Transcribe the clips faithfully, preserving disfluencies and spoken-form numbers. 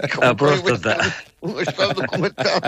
La próstata. Un estado documentado.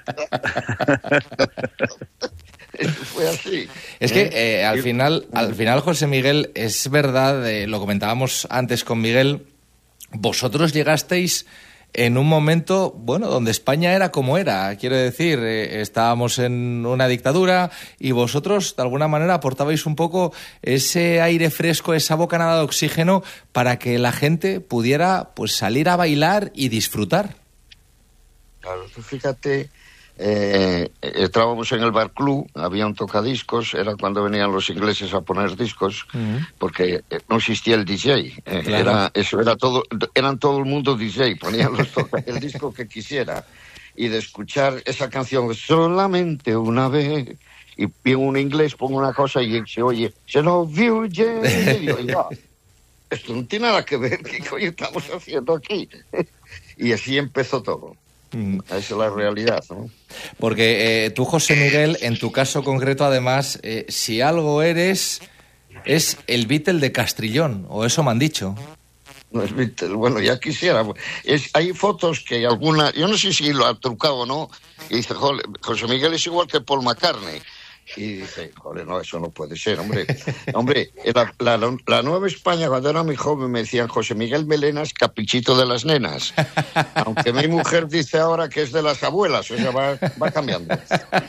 Fue así. Es que eh, al final, al final, José Miguel, es verdad, eh, lo comentábamos antes con Miguel, vosotros llegasteis en un momento, bueno, donde España era como era. Quiero decir, eh, estábamos en una dictadura y vosotros, de alguna manera, aportabais un poco ese aire fresco, esa bocanada de oxígeno para que la gente pudiera, pues, salir a bailar y disfrutar. Claro, tú fíjate, eh, estábamos en el bar club, había un tocadiscos, era cuando venían los ingleses a poner discos, uh-huh. porque no existía el D J, eh, claro. era, eso era todo, eran todo el mundo D J, ponían los toca, el disco que quisiera, y de escuchar esa canción solamente una vez, y, y un inglés pone una cosa y se oye, se lo vio, yeah, y yo, ya, esto no tiene nada que ver, ¿qué coño estamos haciendo aquí? Y así empezó todo. Esa es la realidad, ¿no? Porque eh, tú, José Miguel, en tu caso concreto, además, eh, si algo eres, es el Beatle de Castrillón, o eso me han dicho. No es Beatle, bueno, ya quisiera. Es, hay fotos que alguna, yo no sé si lo ha trucado o no, y dice, José Miguel es igual que Paul McCartney. Y dice, joder, no, eso no puede ser, hombre. Hombre, la, la, la Nueva España, cuando era muy joven, me decían José Miguel Melenas, caprichito de las nenas. Aunque mi mujer dice ahora que es de las abuelas, o sea, va, va cambiando.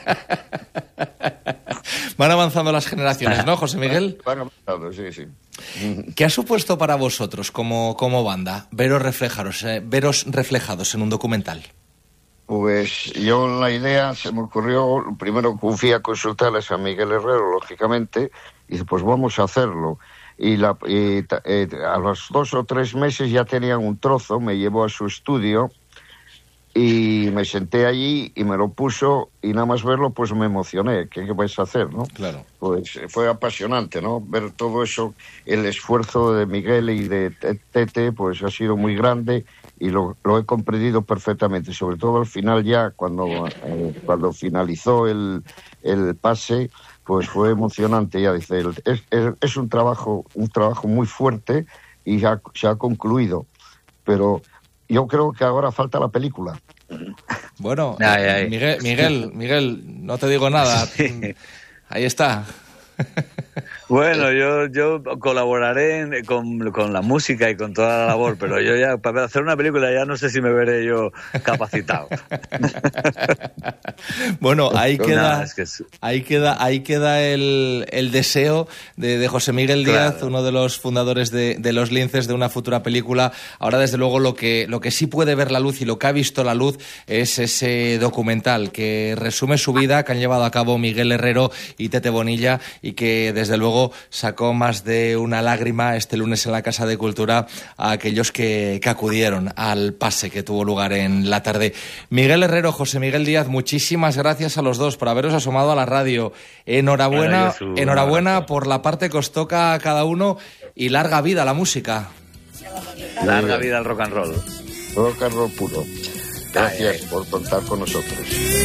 Van avanzando las generaciones, ¿no, José Miguel? Van avanzando, sí, sí. ¿Qué ha supuesto para vosotros como, como banda veros reflejados, eh, veros reflejados en un documental? Pues yo la idea se me ocurrió, primero fui a consultarles a Miguel Herrero, lógicamente, y dije, pues vamos a hacerlo. Y, la, y eh, a los dos o tres meses ya tenían un trozo, me llevó a su estudio y me senté allí y me lo puso y nada más verlo pues me emocioné. ¿Qué, qué vais a hacer, no? Claro. Pues fue apasionante, ¿no? Ver todo eso, el esfuerzo de Miguel y de Tete, pues ha sido muy grande. Y lo, lo he comprendido perfectamente, sobre todo al final ya, cuando, eh, cuando finalizó el, el pase, pues fue emocionante. Ya dice, es, es, es un trabajo un trabajo muy fuerte y ya, se ha concluido, pero yo creo que ahora falta la película. Bueno, ay, ay. Miguel, Miguel, Miguel, no te digo nada, sí. Ahí está. Bueno, yo yo colaboraré en, con, con la música y con toda la labor, pero yo ya, para hacer una película ya no sé si me veré yo capacitado. Bueno, ahí queda, nada, es que es... ahí queda, ahí queda el, el deseo de, de José Miguel Díaz, claro. Uno de los fundadores de, de Los Linces, de una futura película. Ahora, desde luego, lo que, lo que sí puede ver la luz y lo que ha visto la luz es ese documental que resume su vida, que han llevado a cabo Miguel Herrero y Tete Bonilla, y que, desde luego, sacó más de una lágrima este lunes en la Casa de Cultura a aquellos que, que acudieron al pase que tuvo lugar en la tarde. Miguel Herrero, José Miguel Díaz, muchísimas gracias a los dos por haberos asomado a la radio. Enhorabuena, bueno, enhorabuena por la parte que os toca a cada uno y larga vida a la música. Larga vida al rock and roll. Rock and roll puro. Gracias ay, ay. por contar con nosotros.